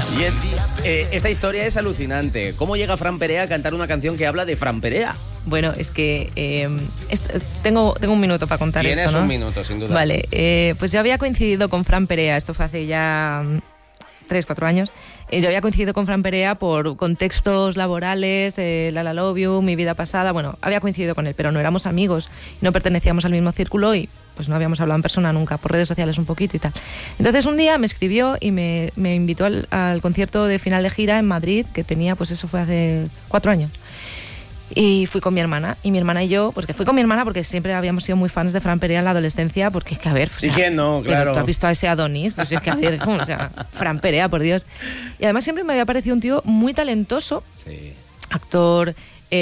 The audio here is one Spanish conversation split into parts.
Esta historia es alucinante. ¿Cómo llega Fran Perea a cantar una canción que habla de Fran Perea? Bueno, es que tengo un minuto para contar esto, ¿no? Tienes un minuto, sin duda. Vale, pues yo había coincidido con Fran Perea, esto fue hace ya 3-4 años. Yo había coincidido con Fran Perea por contextos laborales, La Love You, mi vida pasada. Bueno, había coincidido con él, pero no éramos amigos, no pertenecíamos al mismo círculo y pues no habíamos hablado en persona nunca, por redes sociales un poquito y tal. Entonces un día me escribió y me invitó al concierto de final de gira en Madrid, que tenía, pues eso fue hace 4 años. Y fui con mi hermana, y mi hermana y yo, porque fui con mi hermana porque siempre habíamos sido muy fans de Fran Perea en la adolescencia, porque es que, a ver... ¿Y quién no? Claro. ¿Tú has visto a ese Adonis? Pues es que, a ver, o sea, Fran Perea, por Dios. Y además siempre me había parecido un tío muy talentoso, sí. Actor,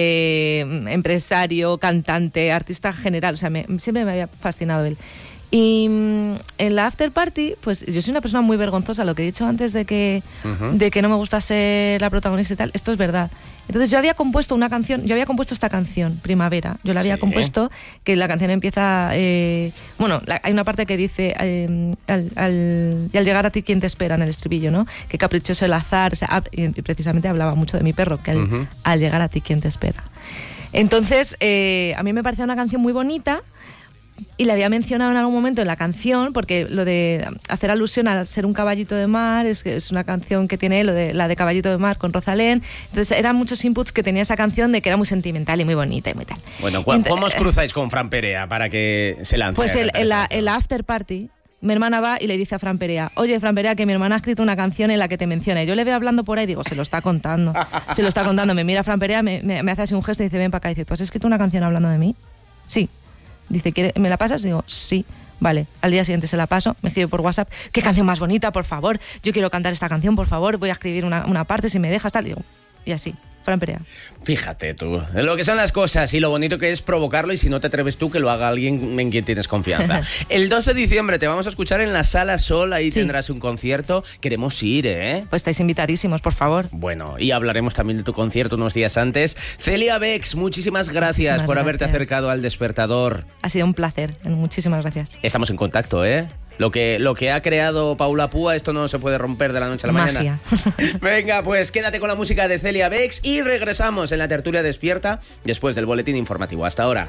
empresario, cantante, artista general, o sea, siempre me había fascinado él. Y en la after party, pues yo soy una persona muy vergonzosa, lo que he dicho antes de que no me gusta ser la protagonista y tal, esto es verdad. Entonces yo había compuesto esta canción, Primavera, yo la había compuesto, que la canción empieza, hay una parte que dice, y al llegar a ti, ¿quién te espera? En el estribillo, ¿no? Que caprichoso el azar, o sea, y precisamente hablaba mucho de mi perro, que al llegar a ti, ¿quién te espera? Entonces, a mí me parecía una canción muy bonita, y le había mencionado en algún momento en la canción, porque lo de hacer alusión a ser un caballito de mar es una canción que tiene la de Caballito de Mar con Rosalén. Entonces eran muchos inputs que tenía esa canción de que era muy sentimental y muy bonita y muy tal. Bueno, ¿cómo os cruzáis con Fran Perea para que se lance? Pues en la after party mi hermana va y le dice a Fran Perea: oye, Fran Perea, que mi hermana ha escrito una canción en la que te menciona. Y yo le veo hablando por ahí y digo, se lo está contando. Me mira Fran Perea, me hace así un gesto y dice, ven para acá. Y dice, ¿tú has escrito una canción hablando de mí? Sí. Dice, ¿me la pasas? Digo, sí. Vale, al día siguiente se la paso, me escribe por WhatsApp, qué canción más bonita, por favor, yo quiero cantar esta canción, por favor, voy a escribir una parte, si me dejas, tal. Y así, Fran Perea. Fíjate tú, lo que son las cosas y lo bonito que es provocarlo, y si no te atreves tú, que lo haga alguien en quien tienes confianza. El 2 de diciembre te vamos a escuchar en la Sala Sol, ahí tendrás un concierto. Queremos ir, ¿eh? Pues estáis invitadísimos, por favor. Bueno, y hablaremos también de tu concierto unos días antes. Celia Bex, muchísimas gracias por haberte acercado al Despertador. Ha sido un placer, muchísimas gracias. Estamos en contacto, ¿eh? Lo que ha creado Paula Púa, esto no se puede romper de la noche a la mañana. Venga, pues quédate con la música de Celia Bex y regresamos en la tertulia despierta después del boletín informativo. Hasta ahora.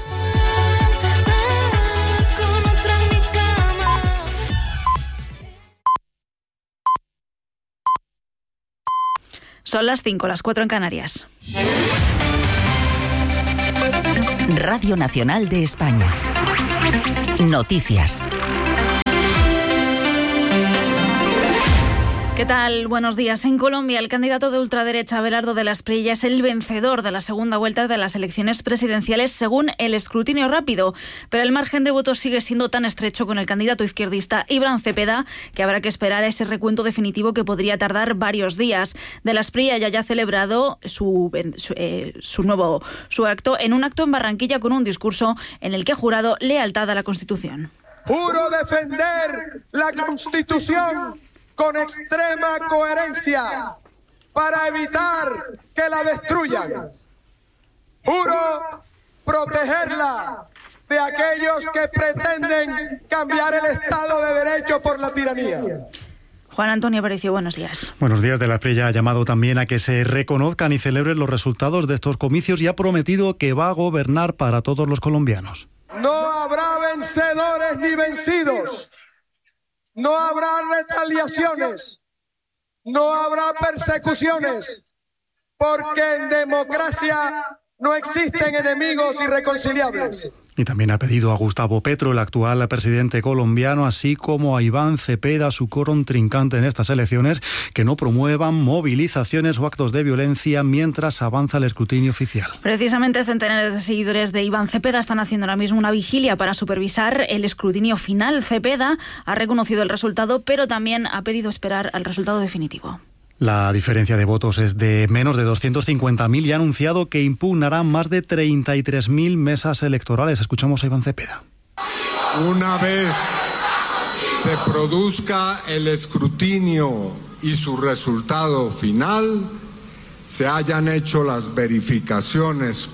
Son las 5, las 4 en Canarias. Radio Nacional de España. Noticias. ¿Qué tal? Buenos días. En Colombia, el candidato de ultraderecha Abelardo de la Espriella es el vencedor de la segunda vuelta de las elecciones presidenciales según el escrutinio rápido. Pero el margen de votos sigue siendo tan estrecho con el candidato izquierdista Iván Cepeda que habrá que esperar a ese recuento definitivo que podría tardar varios días. De la Espriella ya ha celebrado su acto en un acto en Barranquilla con un discurso en el que ha jurado lealtad a la Constitución. Juro defender la Constitución con extrema coherencia para evitar que la destruyan. Juro protegerla de aquellos que pretenden cambiar el Estado de Derecho por la tiranía. Juan Antonio Aparicio, buenos días. Buenos días. De la Espriella ha llamado también a que se reconozcan y celebren los resultados de estos comicios y ha prometido que va a gobernar para todos los colombianos. No habrá vencedores ni vencidos. No habrá retaliaciones, no habrá persecuciones, porque en democracia no existen enemigos irreconciliables. Y también ha pedido a Gustavo Petro, el actual presidente colombiano, así como a Iván Cepeda, su contrincante en estas elecciones, que no promuevan movilizaciones o actos de violencia mientras avanza el escrutinio oficial. Precisamente centenares de seguidores de Iván Cepeda están haciendo ahora mismo una vigilia para supervisar el escrutinio final. Cepeda ha reconocido el resultado, pero también ha pedido esperar al resultado definitivo. La diferencia de votos es de menos de 250.000 y ha anunciado que impugnará más de 33.000 mesas electorales. Escuchamos a Iván Cepeda. Una vez se produzca el escrutinio y su resultado final, se hayan hecho las verificaciones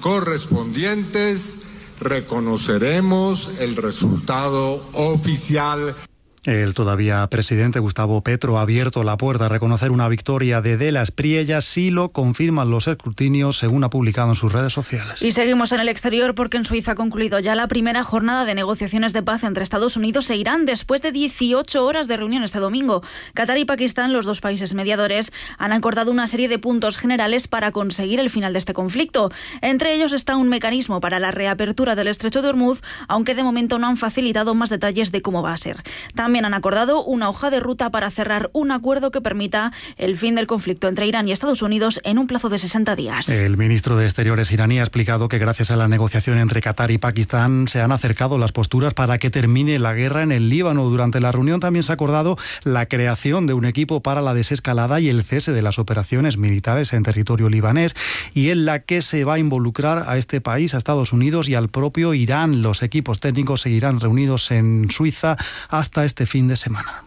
correspondientes, reconoceremos el resultado oficial. El todavía presidente Gustavo Petro ha abierto la puerta a reconocer una victoria de Della Espriella si lo confirman los escrutinios, según ha publicado en sus redes sociales. Y seguimos en el exterior porque en Suiza ha concluido ya la primera jornada de negociaciones de paz entre Estados Unidos e Irán después de 18 horas de reunión este domingo. Qatar y Pakistán, los dos países mediadores, han acordado una serie de puntos generales para conseguir el final de este conflicto. Entre ellos está un mecanismo para la reapertura del estrecho de Hormuz, aunque de momento no han facilitado más detalles de cómo va a ser. También han acordado una hoja de ruta para cerrar un acuerdo que permita el fin del conflicto entre Irán y Estados Unidos en un plazo de 60 días. El ministro de Exteriores iraní ha explicado que gracias a la negociación entre Qatar y Pakistán se han acercado las posturas para que termine la guerra en el Líbano. Durante la reunión también se ha acordado la creación de un equipo para la desescalada y el cese de las operaciones militares en territorio libanés, y en la que se va a involucrar a este país, a Estados Unidos y al propio Irán. Los equipos técnicos seguirán reunidos en Suiza hasta este fin de semana.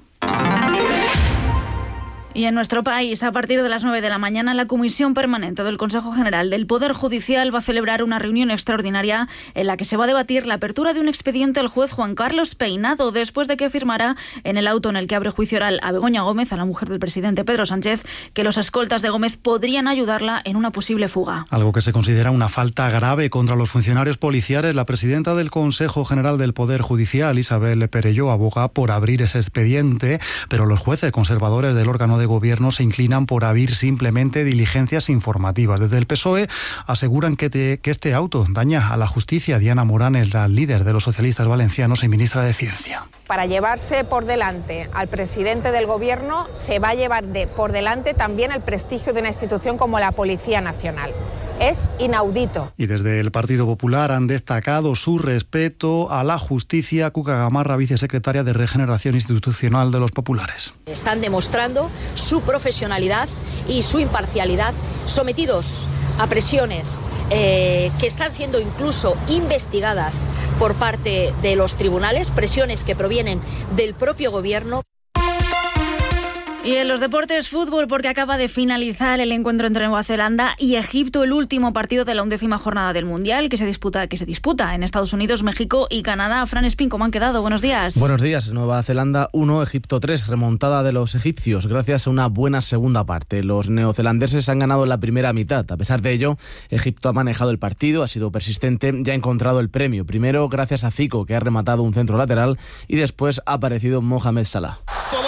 Y en nuestro país, a partir de las 9 de la mañana, la Comisión Permanente del Consejo General del Poder Judicial va a celebrar una reunión extraordinaria en la que se va a debatir la apertura de un expediente al juez Juan Carlos Peinado, después de que firmara en el auto en el que abre juicio oral a Begoña Gómez, a la mujer del presidente Pedro Sánchez, que los escoltas de Gómez podrían ayudarla en una posible fuga. Algo que se considera una falta grave contra los funcionarios policiales. La presidenta del Consejo General del Poder Judicial, Isabel Perelló, aboga por abrir ese expediente, pero los jueces conservadores del órgano de gobierno se inclinan por abrir simplemente diligencias informativas. Desde el PSOE aseguran que este auto daña a la justicia. Diana Morán es la líder de los socialistas valencianos y ministra de Ciencia. Para llevarse por delante al presidente del gobierno se va a llevar por delante también el prestigio de una institución como la Policía Nacional. Es inaudito. Y desde el Partido Popular han destacado su respeto a la justicia. Cuca Gamarra, vicesecretaria de Regeneración Institucional de los Populares. Están demostrando su profesionalidad y su imparcialidad, sometidos a presiones que están siendo incluso investigadas por parte de los tribunales, presiones que provienen del propio gobierno. Y en los deportes, fútbol, porque acaba de finalizar el encuentro entre Nueva Zelanda y Egipto, el último partido de la 11ª jornada del Mundial que se disputa en Estados Unidos, México y Canadá. Fran Espín, ¿cómo han quedado? Buenos días. Buenos días. Nueva Zelanda 1, Egipto 3, remontada de los egipcios gracias a una buena segunda parte. Los neozelandeses han ganado la primera mitad. A pesar de ello, Egipto ha manejado el partido, ha sido persistente y ha encontrado el premio. Primero gracias a Zico, que ha rematado un centro lateral, y después ha aparecido Mohamed Salah.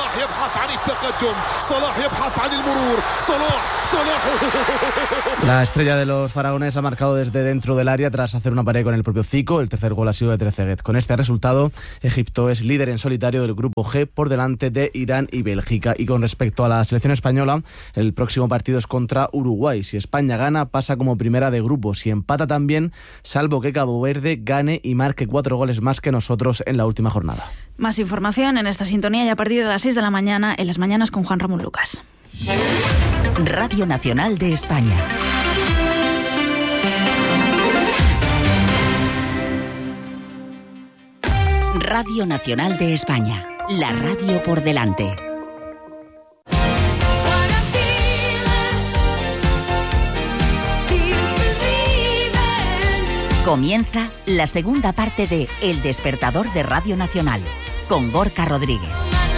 La estrella de los faraones ha marcado desde dentro del área tras hacer una pared con el propio Zico. El tercer gol ha sido de Trezeguet. Con este resultado, Egipto es líder en solitario del grupo G, por delante de Irán y Bélgica. Y con respecto a la selección española, el próximo partido es contra Uruguay. Si España gana, pasa como primera de grupo. Si empata también, salvo que Cabo Verde gane y marque 4 goles más que nosotros en la última jornada. Más información en esta sintonía y a partir de las 6 de la mañana en Las Mañanas con Juan Ramón Lucas. Radio Nacional de España. Radio Nacional de España. La radio por delante. Comienza la segunda parte de El Despertador de Radio Nacional, con Gorka Rodríguez.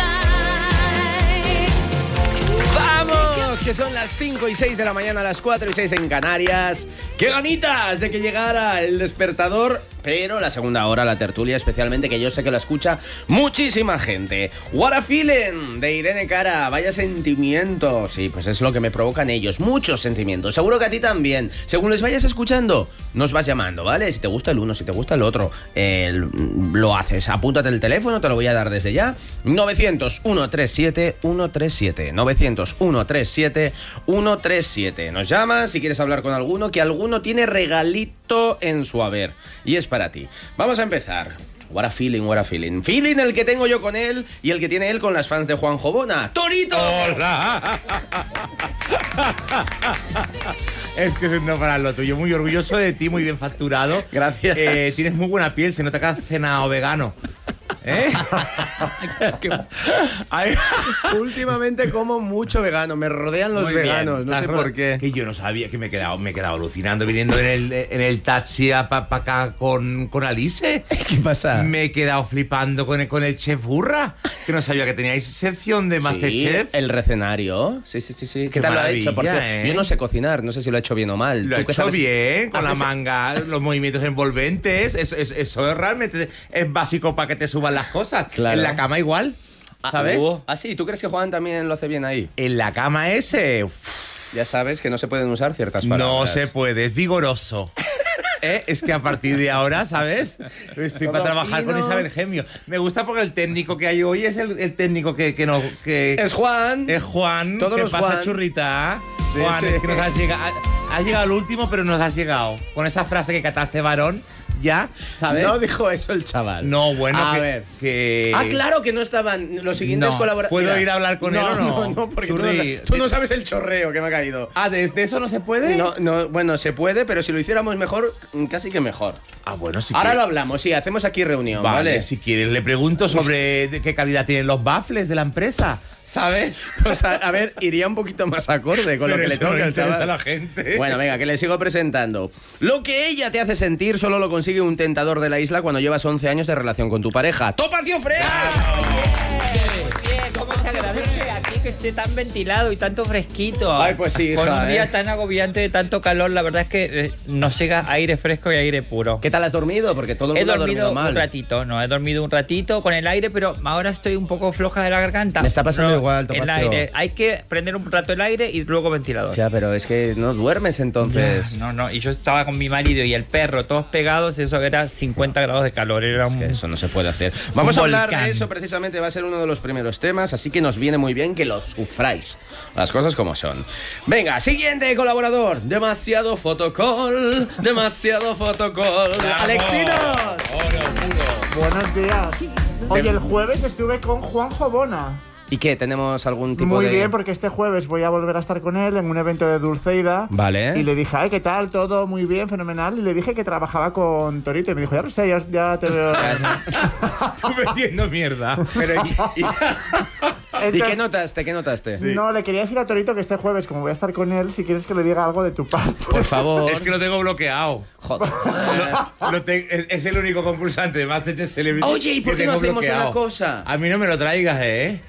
¡Vamos! Que son las 5 y 6 de la mañana, las 4 y 6 en Canarias. ¡Qué ganitas de que llegara El Despertador! Pero la segunda hora, la tertulia, especialmente, que yo sé que la escucha muchísima gente. What a Feeling, de Irene Cara. Vaya sentimientos. Sí, pues es lo que me provocan ellos. Muchos sentimientos. Seguro que a ti también. Según les vayas escuchando, nos vas llamando, ¿vale? Si te gusta el uno, si te gusta el otro, lo haces. Apúntate el teléfono, te lo voy a dar desde ya. 900-137-137. 900-137-137. Nos llamas si quieres hablar con alguno, que alguno tiene regalito en su haber. Y es para ti. Vamos a empezar. What a feeling, what a feeling. Feeling el que tengo yo con él y el que tiene él con las fans de Juanjo Bona. ¡Torito! ¡Hola! Es que no para lo tuyo. Muy orgulloso de ti, muy bien facturado. Gracias. Tienes muy buena piel, se nota que has cenado vegano. Últimamente como mucho vegano, me rodean los veganos, no sé por qué. Que yo no sabía, que me he quedado alucinando viniendo en el taxi para acá con Alice. ¿Qué pasa? Me he quedado flipando con el chef Burra, que no sabía que teníais sección de Masterchef. El recenario. Sí. ¿Qué tal lo ha hecho? Porque yo no sé cocinar, no sé si lo ha hecho bien o mal. Lo ha hecho bien, con la manga, los movimientos envolventes. Eso realmente es básico para que te suban las cosas. Claro. En la cama igual, ¿sabes? Sí, ¿tú crees que Juan también lo hace bien ahí? En la cama ya sabes que no se pueden usar ciertas palabras. No se puede, es vigoroso. Es que a partir de ahora, ¿sabes? Estoy para trabajar con Isabel Gemio. Me gusta porque el técnico que hay hoy es el técnico que es Juan. Es Juan. Todos ¿Qué los pasa, Juan. churrita? Sí, Juan, sí. es que nos has llegado el último, pero nos has llegado. Con esa frase que cataste, varón, ya, ¿sabes? No dijo eso el chaval. No, bueno, a ver. Claro que no estaban los siguientes colaboradores. ¿Puedo ir a hablar con él o no? No, porque tú no sabes el chorreo que me ha caído. ¿Desde eso no se puede? No, bueno, se puede, pero si lo hiciéramos mejor, casi que mejor. Bueno, si ahora quieres. lo hablamos, sí, hacemos aquí reunión, ¿vale? Si quieres, le pregunto sobre de qué calidad tienen los baffles de la empresa, ¿sabes? Pues a ver, iría un poquito más acorde con lo que le toca al chaval. A la gente. Bueno, venga, que le sigo presentando. Lo que ella te hace sentir solo lo consigue un tentador de la isla cuando llevas 11 años de relación con tu pareja. ¡Topacio Freak! Muy bien, ¿cómo se agradece aquí que esté tan ventilado y tanto fresquito? Ay, pues sí, hija, con un día tan agobiante de tanto calor, la verdad es que nos llega aire fresco y aire puro. ¿Qué tal has dormido? Porque todo el mundo ha dormido mal. Un ratito, he dormido un ratito con el aire, pero ahora estoy un poco floja de la garganta. Me está pasando igual, Topacio. El aire, hay que prender un rato el aire y luego ventilador. O sea, pero es que no duermes entonces. No, y yo estaba con mi marido y el perro, todos pegados, eso era 50 grados de calor. Era es que eso no se puede hacer. Vamos a hablar de eso precisamente, va a ser uno de los primeros temas, así que nos viene muy bien que lo sufráis. Las cosas como son. Venga, siguiente colaborador. Demasiado fotocall. ¡Alexinos! Buenos días. Hoy el jueves estuve con Juanjo Bona. ¿Y qué? ¿Tenemos algún tipo Muy de...? bien, porque este jueves voy a volver a estar con él en un evento de Dulceida. Vale. Y le dije, ay, ¿qué tal? Todo muy bien, fenomenal. Y le dije que trabajaba con Torito. Y me dijo, ya lo sé, ya te veo. Tú metiendo mierda. Pero, Entonces, ¿y qué notaste? Sí. No, le quería decir a Torito que este jueves, como voy a estar con él, si quieres que le diga algo de tu parte. Por favor. Es que lo tengo bloqueado. Joder. Es el único concursante de Masterchef Celebrity. Oye, ¿y por qué no hacemos una cosa? A mí no me lo traigas,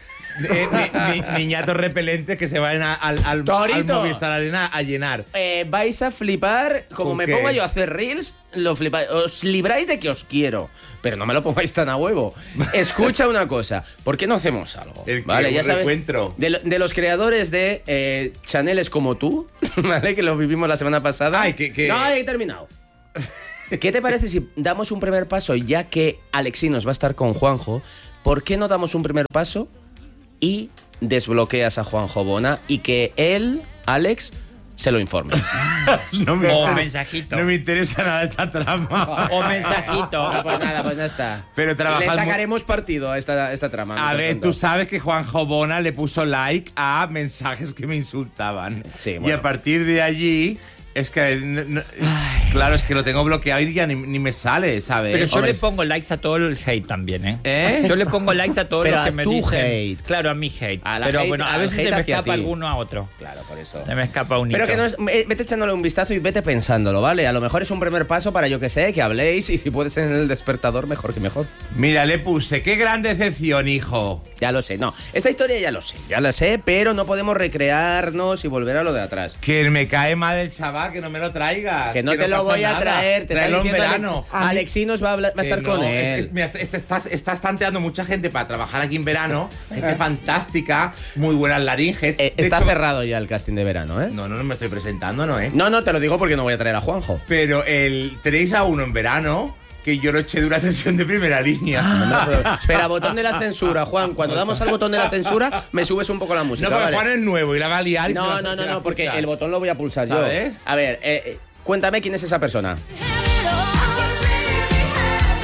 niñatos repelentes que se vayan al Movistar Arena a llenar. Vais a flipar, como me ponga yo a hacer reels, lo flipáis. Os libráis de que os quiero, pero no me lo pongáis tan a huevo. Escucha una cosa, ¿por qué no hacemos algo? ¿Vale? Ya sabes, de los creadores de chaneles como tú, ¿vale? Que lo vivimos la semana pasada. No, he terminado. ¿Qué te parece si damos un primer paso, ya que Alexinos va a estar con Juanjo? ¿Por qué no damos un primer paso y desbloqueas a Juanjo Bona y que él, Alex, se lo informe? Mensajito. No me interesa nada esta trama. O mensajito. No, pues nada, pues ya está. Pero le sacaremos partido a esta trama. A ver, tú sabes que Juanjo Bona le puso like a mensajes que me insultaban. Sí, bueno. Y a partir de allí... Es que, claro, es que lo tengo bloqueado y ya ni me sale, ¿sabes? Pero yo le pongo likes a todo el hate también, ¿eh? Yo le pongo likes a todo lo que me dicen. Hate. Claro, a mi hate. Pero hate, bueno, a veces se me escapa alguno a otro. Claro, por eso. Se me escapa un hito. Pero que no es, vete echándole un vistazo y vete pensándolo, ¿vale? A lo mejor es un primer paso para, yo que sé, que habléis y si puedes en el despertador, mejor que mejor. Mira, le puse, qué gran decepción, hijo. Ya lo sé, no. Esta historia ya la sé, pero no podemos recrearnos y volver a lo de atrás. Que me cae mal el chaval, que no me lo traigas. Que no te lo voy a traer, te traerlo está en diciendo verano. Alexinos va a estar con él. Mira, estás tanteando mucha gente para trabajar aquí en verano, gente fantástica, muy buenas laringes. Está cerrado ya el casting de verano, ¿eh? No me estoy presentando, ¿no? No, te lo digo porque no voy a traer a Juanjo. Pero tenéis a uno en verano que yo lo eché de una sesión de primera línea. Espera, botón de la censura, Juan. Cuando damos al botón de la censura, me subes un poco la música. No, pero ¿vale? Juan es nuevo y la va a liar y No, porque el botón lo voy a pulsar ¿sabes? yo. A ver, cuéntame quién es esa persona.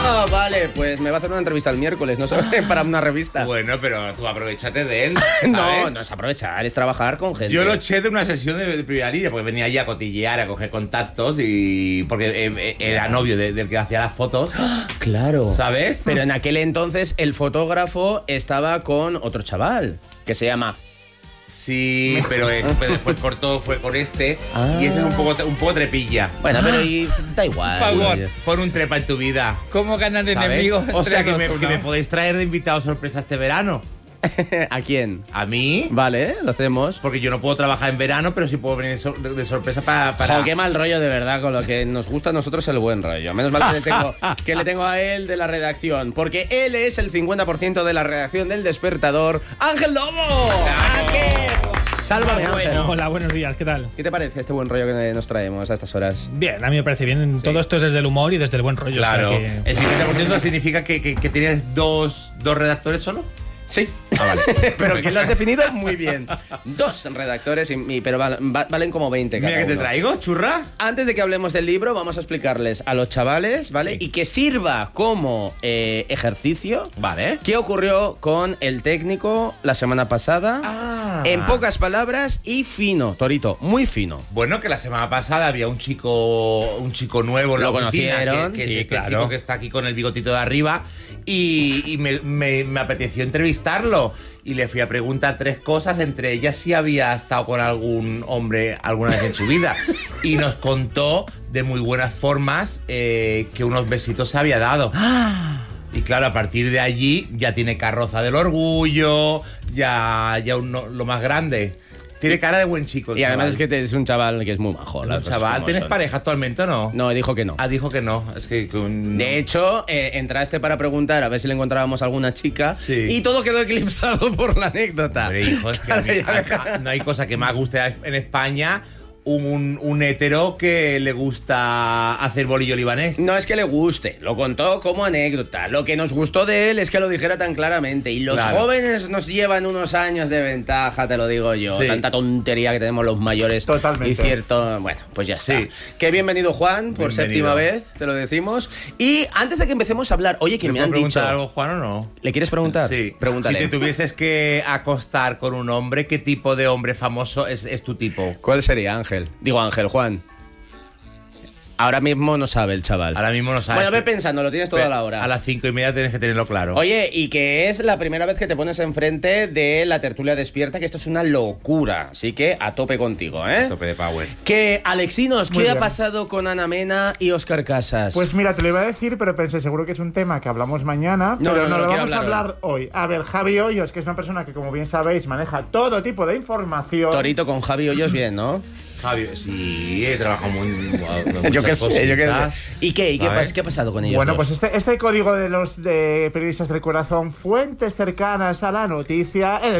Ah, vale, pues me va a hacer una entrevista el miércoles, no sé, para una revista. Bueno, pero tú aprovechate de él, No, ¿sabes? no es aprovechar, es trabajar con gente. Yo lo eché de una sesión de primera línea porque venía allí a cotillear, a coger contactos y porque era novio del que hacía las fotos. Claro. ¿Sabes? Pero en aquel entonces el fotógrafo estaba con otro chaval que se llama... Sí, pero después cortó, fue con este. Y este es un poco trepilla. Bueno, pero y da igual. Por favor. Pon un trepa en tu vida. ¿Cómo ganar ¿sabes? enemigos? O sea, entre que nosotros, me ¿no? podéis traer de invitado sorpresa este verano. ¿A quién? ¿A mí? Vale, lo hacemos. Porque yo no puedo trabajar en verano, pero sí puedo venir de sorpresa para... Jo, qué mal rollo, de verdad, con lo que nos gusta a nosotros el buen rollo. Menos mal que le tengo a él de la redacción, porque él es el 50% de la redacción del Despertador, ¡Ángel Lobo! Sálvame, Ángel. Bueno, hola, buenos días, ¿qué tal? ¿Qué te parece este buen rollo que nos traemos a estas horas? Bien, a mí me parece bien. Todo esto es desde el humor y desde el buen rollo. Claro. O sea que... ¿El 50% significa que tienes dos redactores solo? Sí. Ah, vale. Pero que lo has definido muy bien. 2 redactores, pero valen como 20 cada Mira que te uno. traigo, churra. Antes de que hablemos del libro, vamos a explicarles a los chavales, ¿vale? Sí. Y que sirva como ejercicio. Vale. ¿Qué ocurrió con el técnico la semana pasada? En pocas palabras y fino, Torito, muy fino. Bueno, que la semana pasada había un chico nuevo en la Lo oficina, conocieron, que sí, es este claro. chico que está aquí con el bigotito de arriba, y me apeteció entrevistarlo. Y le fui a preguntar 3 cosas, entre ellas si había estado con algún hombre alguna vez en su vida. Y nos contó de muy buenas formas que unos besitos se había dado. Y claro, a partir de allí ya tiene carroza del orgullo, ya lo más grande. Tiene cara de buen chico. Y además es que es un chaval que es muy majo. ¿Un chaval? ¿Tienes pareja actualmente o no? No, dijo que no. Ah, dijo que no. Es que De hecho, entraste para preguntar a ver si le encontrábamos alguna chica, Sí. y todo quedó eclipsado por la anécdota. Hombre, hijo, es que a mí, no hay cosa que más guste en España un hétero que le gusta hacer bolillo libanés. No es que le guste, lo contó como anécdota. Lo que nos gustó de él es que lo dijera tan claramente. Y los Claro. jóvenes nos llevan unos años de ventaja, te lo digo yo. Sí. Tanta tontería que tenemos los mayores. Totalmente. Y cierto, bueno, pues ya está. Sí. Que bienvenido, Juan, por Bienvenido. séptima vez, te lo decimos. Y antes de que empecemos a hablar, oye, que me puedo han preguntar dicho... algo, Juan, o no? ¿Le quieres preguntar? Sí. Pregúntale. Si te tuvieses que acostar con un hombre, ¿qué tipo de hombre famoso es tu tipo? ¿Cuál sería, Ángel? Digo, Ángel, Juan. Ahora mismo no sabe el chaval. Ahora mismo no sabes. Bueno, ve pensando, lo tienes toda la hora. A las 5:30 tienes que tenerlo claro. Oye, y que es la primera vez que te pones enfrente de la tertulia despierta, que esto es una locura. Así que a tope contigo, ¿eh? Tope de power. Que, Alexinos, Muy ¿qué ha bien. pasado con Ana Mena y Óscar Casas? Pues mira, te lo iba a decir, pero pensé, seguro que es un tema que hablamos mañana, No, pero no, no, no lo quiero vamos a hablar hoy. A ver, Javi Hoyos, que es una persona que, como bien sabéis, maneja todo tipo de información. Torito con Javi Hoyos bien, ¿no? Javi, sí, he trabajado muy Yo qué sé, yo qué cositas. sé. ¿Y qué? ¿Sabes? ¿Qué ha pasado con ellos? Bueno, dos? pues este código de los periodistas del corazón, fuentes cercanas a la noticia, el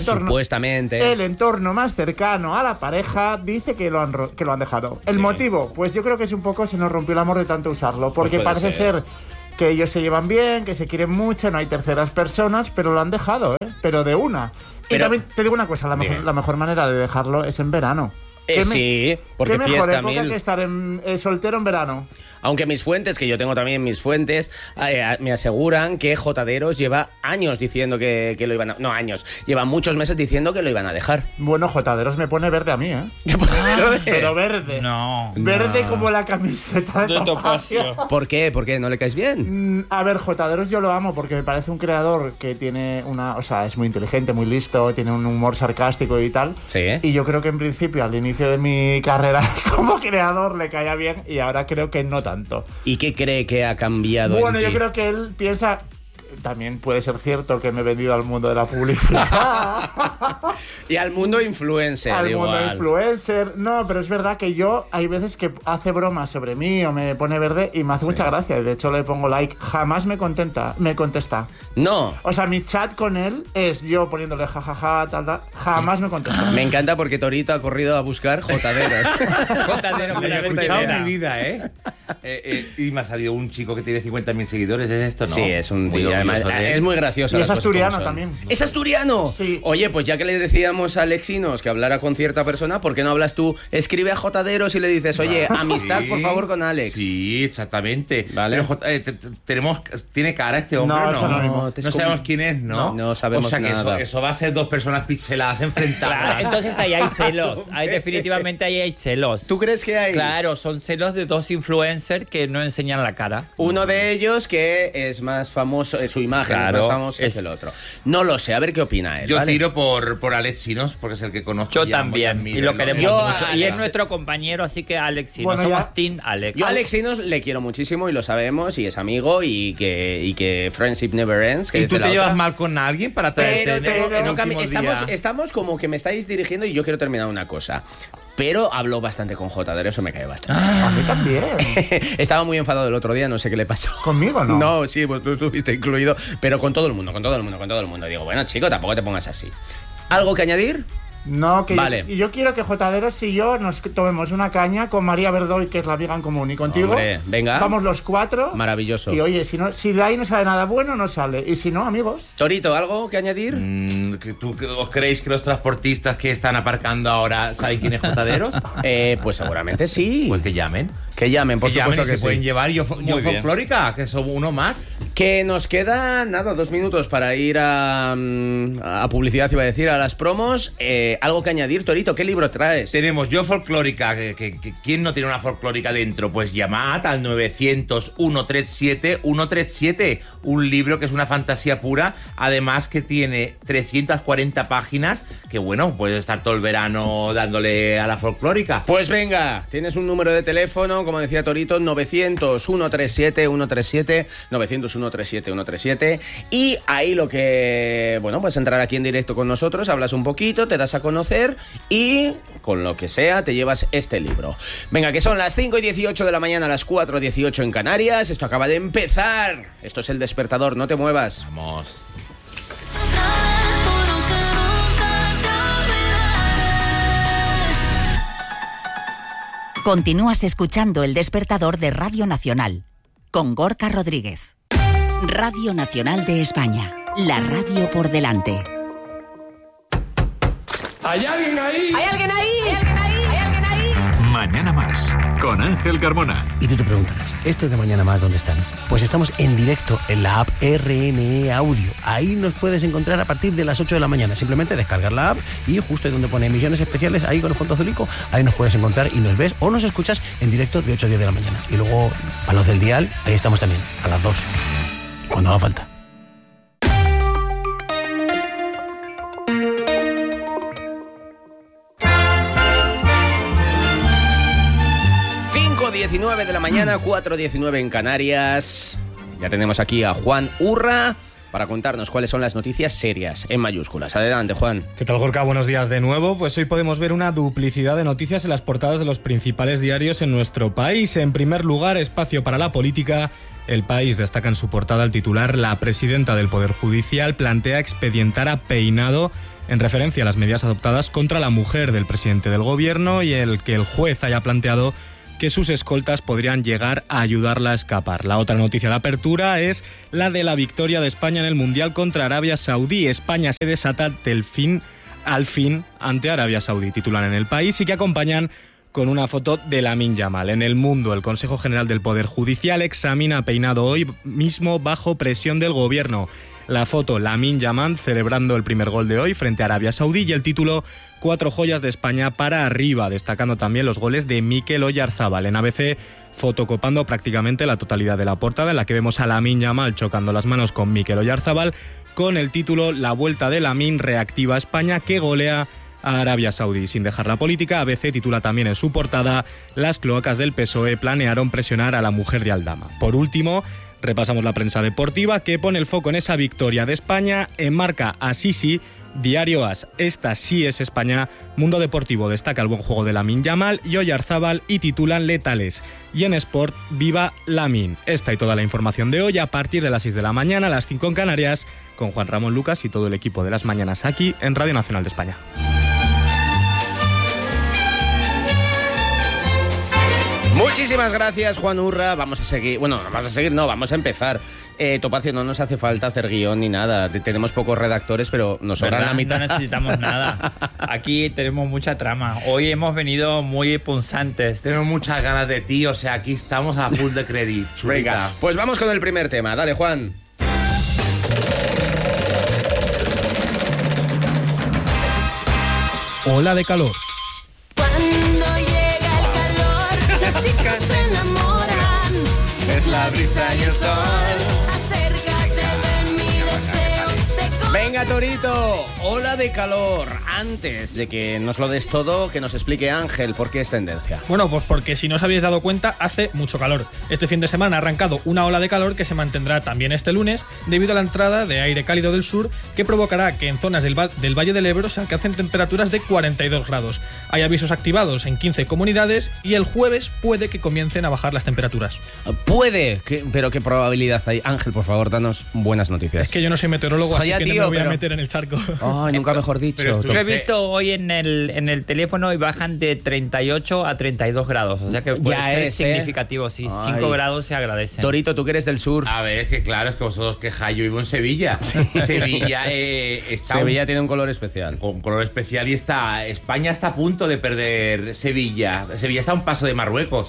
entorno más cercano a la pareja, dice que lo han dejado. ¿El motivo? Pues yo creo que es un poco se nos rompió el amor de tanto usarlo, porque Pues puede parece ser que ellos se llevan bien, que se quieren mucho, no hay terceras personas, pero lo han dejado, ¿eh? Pero de una. Y Pero- también te digo una cosa, la mejor manera de dejarlo es en verano. Sí, porque ¿Qué mejor fiesta época mil. que estar soltero en verano? Aunque mis fuentes, que yo tengo también mis fuentes, me aseguran que Jotaderos lleva años diciendo que lo iban a... No, años. Lleva muchos meses diciendo que lo iban a dejar. Bueno, Jotaderos me pone verde a mí, ¿eh? ¿Te pone verde? Pero verde. No. Verde como la camiseta de Topacio. ¿Por qué? ¿Por qué? ¿No le caes bien? A ver, Jotaderos yo lo amo porque me parece un creador que tiene o sea, es muy inteligente, muy listo, tiene un humor sarcástico y tal. Sí. Y yo creo que en principio al inicio de mi carrera como creador le caía bien y ahora creo que no tanto. ¿Y qué cree que ha cambiado? Bueno, en yo ti? creo que él piensa... También puede ser cierto que me he vendido al mundo de la publicidad. Y al mundo influencer, Al igual. mundo influencer. No, pero es verdad que yo hay veces que hace bromas sobre mí o me pone verde y me hace mucha gracia. De hecho, le pongo like. Jamás me contesta. No. O sea, mi chat con él es yo poniéndole jajaja, tal, tal. Jamás me contesta. Me encanta porque Torito ha corrido a buscar Jotaderos. Jotadero, No que he la escuchado verdadera. en mi vida, ¿eh? Y me ha salido un chico que tiene 50.000 seguidores, ¿es esto? ¿No? Sí, es un tío, además, es muy gracioso. Y es asturiano también. ¿Es asturiano? Sí. Oye, pues ya que le decíamos a Alexinos que hablara con cierta persona, ¿por qué no hablas tú? Escribe a Jotaderos y le dices, oye, amistad, por favor, con Alex. Sí, exactamente. Vale. Pero, ¿tiene cara este hombre o no? No sabemos quién es, ¿no? No sabemos nada. O sea, que eso va a ser dos personas pixeladas enfrentadas. Claro, entonces ahí hay celos. Definitivamente ahí hay celos. ¿Tú crees que hay? Claro, son celos de dos influencers que no enseñan la cara. Uno de ellos que es más famoso, su imagen es más famosa que el otro. No lo sé, a ver qué opina él. Yo tiro por Alexinos, porque es el que conozco. Yo también, y lo queremos mucho. Y es nuestro compañero, así que Alexinos. Somos Team Alex. Yo a Alexinos le quiero muchísimo y lo sabemos, y es amigo, y que friendship never ends. ¿Y tú te llevas mal con alguien para traerte estamos como que me estáis dirigiendo y yo quiero terminar una cosa. Pero hablo bastante con Jotadero, eso me cae bastante. A mí también. Estaba muy enfadado el otro día, no sé qué le pasó. ¿Conmigo no? No, sí, pues tú estuviste incluido, pero con todo el mundo. Digo, bueno, chico, tampoco te pongas así. ¿Algo que añadir? No, que vale. yo quiero que Jotaderos y yo nos tomemos una caña con María Verdoy, que es la amiga en común, y contigo. Hombre, venga. Vamos los 4. Maravilloso. Y oye, si de ahí no sale nada bueno, no sale. Y si no, amigos. Torito, ¿algo que añadir? ¿Os creéis que los transportistas que están aparcando ahora saben quién es Jotaderos? Pues seguramente sí. Pues que llamen. Que llamen, por supuesto que se sí. pueden llevar yo folclórica, que son uno más. Que nos queda, 2 minutos para ir a publicidad, iba a decir, a las promos. ¿Algo que añadir, Torito? ¿Qué libro traes? Tenemos Yo Folclórica. ¿Quién no tiene una folclórica dentro? Pues llamad al 900-137-137. Un libro que es una fantasía pura. Además que tiene 340 páginas. Que bueno, puedes estar todo el verano dándole a la folclórica. Pues venga, tienes un número de teléfono, como decía Torito, 900-137-137. 900-137-137. Y ahí lo que... Bueno, pues entrar aquí en directo con nosotros, hablas un poquito, te das a conocer y con lo que sea te llevas este libro. Venga, que son las 5:18 de la mañana, las 4:18 en Canarias. Esto acaba de empezar. Esto es El Despertador, no te muevas. Vamos. Continúas escuchando El Despertador de Radio Nacional con Gorka Rodríguez. Radio Nacional de España, la radio por delante. ¿Hay alguien ahí? ¿Hay alguien ahí? ¿Hay alguien ahí? ¿Hay alguien ahí? Mañana Más, con Ángel Carmona. Y tú te preguntarás, ¿estos de Mañana Más dónde están? Pues estamos en directo en la app RNE Audio. Ahí nos puedes encontrar a partir de las 8 de la mañana. Simplemente descargar la app y justo ahí donde pone emisiones especiales, ahí con el fondo azulico, ahí nos puedes encontrar y nos ves o nos escuchas en directo de 8 a 10 de la mañana. Y luego, a los del dial, ahí estamos también, a las 2, cuando haga falta. 19 de la mañana, 4:19 en Canarias. Ya tenemos aquí a Juan Urra para contarnos cuáles son las noticias serias en mayúsculas. Adelante, Juan. ¿Qué tal, Gorka? Buenos días de nuevo. Pues hoy podemos ver una duplicidad de noticias en las portadas de los principales diarios en nuestro país. En primer lugar, espacio para la política. El País destaca en su portada el titular: la presidenta del Poder Judicial plantea expedientar a Peinado en referencia a las medidas adoptadas contra la mujer del presidente del gobierno y el que el juez haya planteado que sus escoltas podrían llegar a ayudarla a escapar. La otra noticia de apertura es la de la victoria de España en el Mundial contra Arabia Saudí. España se desata al fin ante Arabia Saudí, titulan en El País, y que acompañan con una foto de Lamine Yamal. En El Mundo, el Consejo General del Poder Judicial examina a Peinado hoy mismo bajo presión del gobierno. La foto, Lamine Yamal celebrando el primer gol de hoy frente a Arabia Saudí, y el título: 4 joyas de España para arriba, destacando también los goles de Mikel Oyarzabal. En ABC, fotocopando prácticamente la totalidad de la portada, en la que vemos a Lamine Yamal chocando las manos con Mikel Oyarzabal, con el título: la vuelta de Lamine reactiva a España, que golea a Arabia Saudí. Sin dejar la política, ABC titula también en su portada: las cloacas del PSOE planearon presionar a la mujer de Aldama. Por último, repasamos la prensa deportiva, que pone el foco en esa victoria de España. Enmarca a Sisi, Diario AS, esta sí es España. Mundo Deportivo destaca el buen juego de Lamine Yamal y Oyarzabal y titulan letales. Y en Sport, viva Lamine. Esta y toda la información de hoy a partir de las 6 de la mañana, a las 5 en Canarias, con Juan Ramón Lucas y todo el equipo de Las Mañanas aquí en Radio Nacional de España. Muchísimas Muchísimas gracias, Juan Urra. Vamos a seguir, vamos a empezar. Topacio, no nos hace falta hacer guión ni nada. Tenemos pocos redactores, pero nos sobran la mitad. No necesitamos nada. Aquí tenemos mucha trama. Hoy hemos venido muy punzantes. Tenemos muchas ganas de ti, o sea, aquí estamos a full de crédito. Venga, pues vamos con el primer tema. Dale, Juan. Ola de calor. Cuando llega el calor, las chicas se enamoran. Es la brisa y el sol. Acércate de mi deseo. Venga, Torito, ola de calor. Antes de que nos lo des todo, que nos explique Ángel por qué es tendencia. Bueno, pues porque si no os habéis dado cuenta, hace mucho calor. Este fin de semana ha arrancado una ola de calor que se mantendrá también este lunes debido a la entrada de aire cálido del sur que provocará que en zonas del Valle del Ebro se alcancen temperaturas de 42 grados. Hay avisos activados en 15 comunidades y el jueves puede que comiencen a bajar las temperaturas. Puede, pero ¿qué probabilidad hay? Ángel, por favor, danos buenas noticias. Es que yo no soy meteorólogo, así que no me voy a meter en el charco. Ay, nunca mejor dicho. Lo he visto hoy en el teléfono y bajan de 38 a 32 grados. O sea que puede ser significativo. Sí, 5 grados se agradecen. Torito, tú que eres del sur. A ver, es que claro, es que vosotros quejáis. Yo vivo en Sevilla. Sevilla Sevilla tiene un color especial. Un color especial y España está a punto de perder Sevilla. Sevilla está a un paso de Marruecos.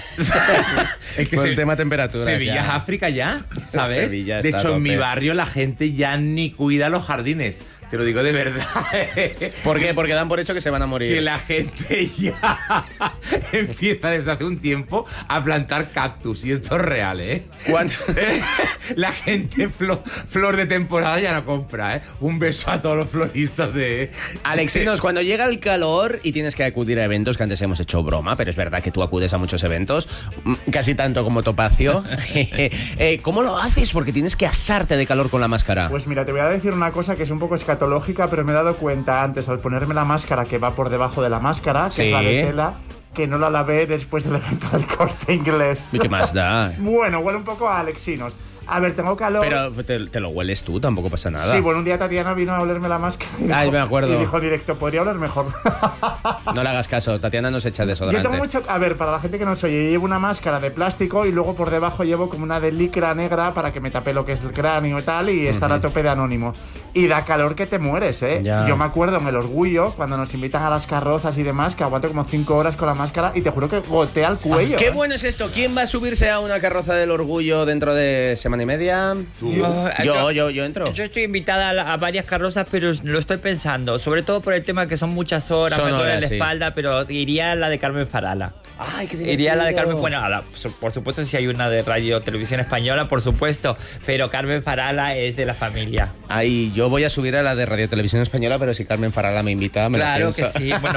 Es que el tema temperatura. Sevilla es África ya, ¿sabes? De hecho, en mi barrio la gente ya ni cuida los jardines. Te lo digo de verdad. ¿Por qué? Porque dan por hecho que se van a morir. Que la gente ya empieza desde hace un tiempo a plantar cactus. Y esto es real, ¿eh? ¿Cuánto? La gente flor de temporada ya no compra, ¿eh? Un beso a todos los floristas de... Alexinos, cuando llega el calor y tienes que acudir a eventos, que antes hemos hecho broma, pero es verdad que tú acudes a muchos eventos, casi tanto como Topacio. ¿Cómo lo haces? Porque tienes que asarte de calor con la máscara. Pues mira, te voy a decir una cosa que es un poco escatológica, pero me he dado cuenta antes al ponerme la máscara que va por debajo de la máscara, que es la de tela, que no la lavé después del evento del Corte Inglés. ¿Y qué más da? Bueno, huele un poco a Alexinos. A ver, tengo calor. Pero te lo hueles tú, tampoco pasa nada. Sí, bueno, un día Tatiana vino a olerme la máscara y dijo, me acuerdo. Y dijo directo, podría oler mejor. No le hagas caso, Tatiana nos echa desodorante. Yo tengo mucho... A ver, para la gente que no soy, yo llevo una máscara de plástico y luego por debajo llevo como una de licra negra para que me tape lo que es el cráneo y tal y estar a tope de anónimo. Y da calor que te mueres, ¿eh? Ya. Yo me acuerdo en el Orgullo, cuando nos invitan a las carrozas y demás, que aguanto como 5 horas con la máscara y te juro que gotea el cuello. ¡Qué bueno es esto! ¿Quién va a subirse a una carroza del Orgullo dentro de semana y media? Yo entro. Yo estoy invitada a varias carrozas, pero lo estoy pensando. Sobre todo por el tema que son muchas horas, me duele la espalda, pero iría a la de Carmen Farala. Ay, qué divertido. Iría a la de Carmen, bueno, por supuesto si hay una de Radio Televisión Española, por supuesto, pero Carmen Farala es de la familia. Ay, yo voy a subir a la de Radio Televisión Española, pero si Carmen Farala me invita, me claro la pienso. Que sí, bueno,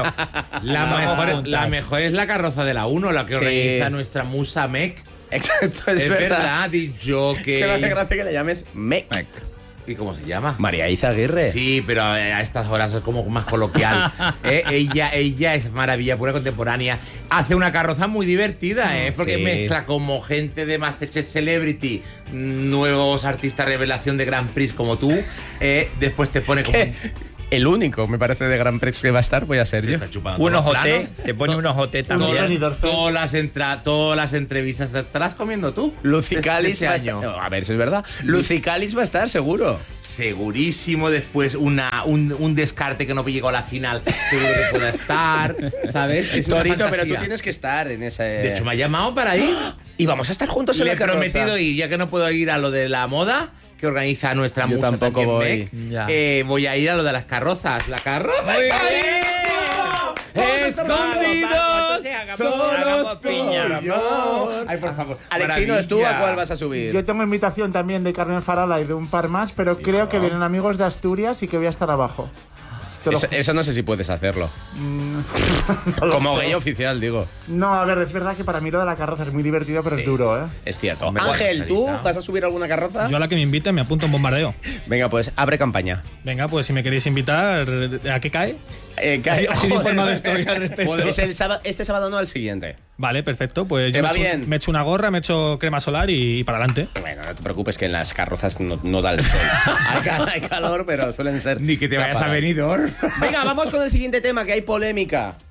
la mejor es la carroza de la 1, la que organiza nuestra musa Mec. Exacto, es verdad. Y yo que... Se me hace gracia que le llames Mec. ¿Y cómo se llama? María Izaguirre. Sí, pero a estas horas es como más coloquial. Ella es maravilla pura contemporánea. Hace una carroza muy divertida, porque mezcla como gente de Masterchef Celebrity, nuevos artistas revelación de Grand Prix como tú. Después te pone como... El único, me parece, de Grand Prix que va a estar, voy a ser yo. Un ojote, te pone un ojote también. Todas las entrevistas te estarás comiendo tú. Lucicalis va a estar. A ver si es verdad. Lucicalis va a estar, seguro. Segurísimo. Después un descarte que no llegó a la final, seguro que pueda estar, ¿sabes? Es Torito, pero tú tienes que estar en ese... De hecho, me ha llamado para ir. Y vamos a estar juntos en la carroza. Le he prometido ir, ya que no puedo ir a lo de la moda que organiza nuestra musa. Yo tampoco voy. Voy a ir a lo de las carrozas. La carroza. ¡Muy bien! ¡Escondidos! Solos tú y yo. Ay, por favor. Alexinos, ¿tú a cuál vas a subir? Yo tengo invitación también de Carmen Farala y de un par más, pero creo que vienen amigos de Asturias y que voy a estar abajo. Eso no sé si puedes hacerlo. No como gay oficial, digo. No, a ver, es verdad que para mí lo de la carroza es muy divertido, pero es duro, ¿eh? Es cierto. Ángel, ¿tú vas a subir alguna carroza? Yo a la que me inviten me apunto en bombardeo. Venga, pues abre campaña. Venga, pues si me queréis invitar, ¿a qué cae? Así informado estoy al respecto. Es este sábado, no al siguiente. Vale, perfecto. Pues yo me echo una gorra, me echo crema solar y para adelante. Bueno, no te preocupes que en las carrozas no da el sol. hay calor, pero suelen ser... Ni que te vayas a Benidorm. Venga, vamos con el siguiente tema, que hay polémica.